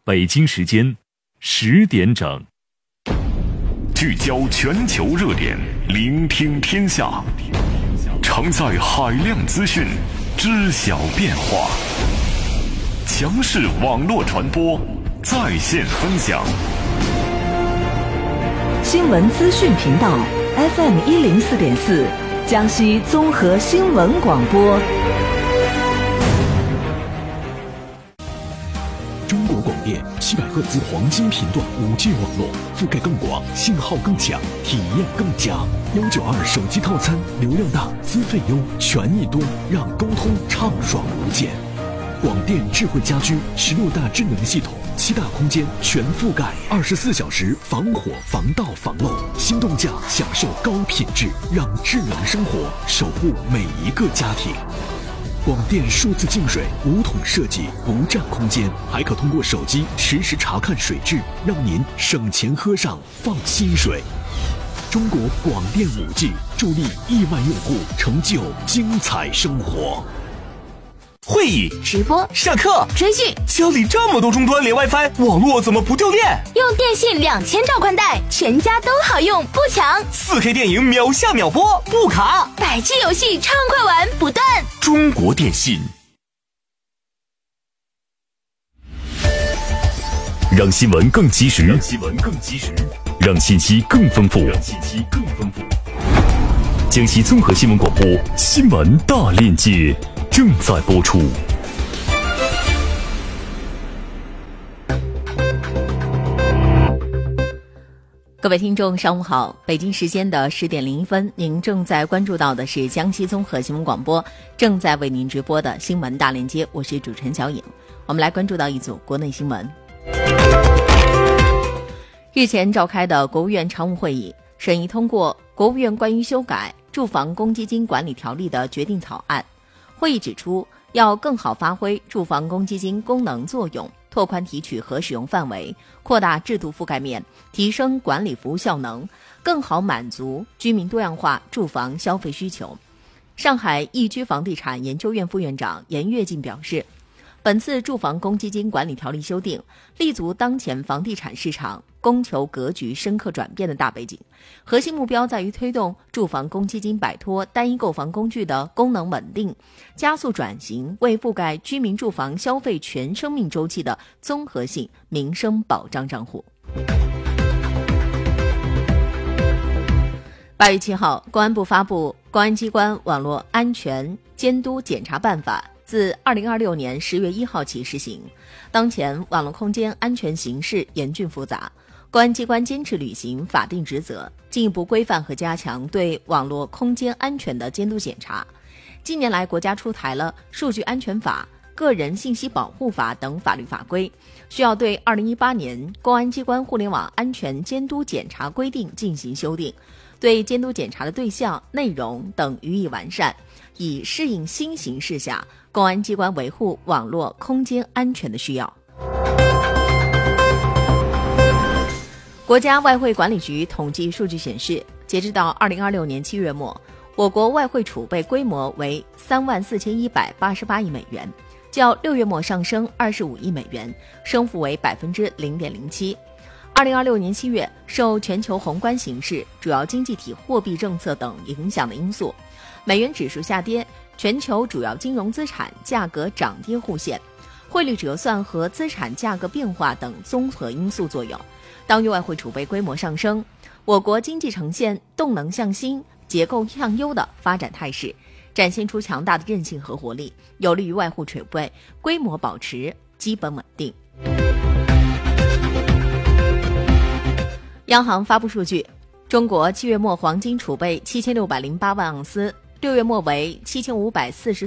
北京时间10点整。 聚焦全球热点，聆听天下，承载海量资讯，知晓变化。强势网络传播，在线分享。 新闻资讯频道 FM 104.4，江西综合新闻广播。 中国广电700赫兹黄金频段5G 网络，覆盖更广，信号更强，体验更佳。192手机套餐，流量大，资费优，权益多，让沟通畅爽无间。广电智慧家居16大智能系统，7大空间全覆盖，24小时防火、防盗、防漏。心动价享受高品质，让智能生活守护每一个家庭。广电数字净水无桶设计，不占空间，还可通过手机实时查看水质，让您省钱喝上放心水。中国广电5G助力亿万用户成就精彩生活。 会议、 直播、 上课、 追剧， 家里这么多终端连 WiFi， 网络怎么不掉电？ 用电信2000兆宽带，全家都好用，不抢。 4K 电影秒下秒播，不卡。 100G 游戏畅快玩不断。 中国电信， 让新闻更及时，让信息更丰富，江西综合新闻广播新闻大链接正在播出。 各位听众上午好，北京时间的10点01分，您正在关注到的是江西综合新闻广播正在为您直播的新闻大链接，我是主持人小颖。我们来关注到一组国内新闻。日前召开的国务院常务会议审议通过国务院关于修改住房公积金管理条例的决定草案。会议指出，要更好发挥住房公积金功能作用，拓宽提取和使用范围，扩大制度覆盖面，提升管理服务效能，更好满足居民多样化住房消费需求。上海易居房地产研究院副院长严跃进表示，本次住房公积金管理条例修订立足当前房地产市场供求格局深刻转变的大背景，核心目标在于推动住房公积金摆脱单一购房工具的功能稳定，加速转型为覆盖居民住房消费全生命周期的综合性民生保障账户。8月7号，公安部发布《公安机关网络安全监督检查办法》，自2026年10月1号起施行。当前网络空间安全形势严峻复杂，公安机关坚持履行法定职责，进一步规范和加强对网络空间安全的监督检查。近年来，国家出台了《数据安全法》、《个人信息保护法》等法律法规，需要对2018年公安机关互联网安全监督检查规定进行修订，对监督检查的对象、内容等予以完善，以适应新形势下公安机关维护网络空间安全的需要。国家外汇管理局统计数据显示，截至到2026年7月末，我国外汇储备规模为34188亿美元，较6月末上升25亿美元，升幅为 0.07%。2026年7月，受全球宏观形势、主要经济体货币政策等影响的因素，美元指数下跌，全球主要金融资产价格涨跌互现，汇率折算和资产价格变化等综合因素作用。当月外汇储备规模上升，我国经济呈现动能向新、结构向优的发展态势，展现出强大的韧性和活力，有利于外汇储备规模保持基本稳定。央行发布数据，中国7月末黄金储备7608万盎司，6月末为7544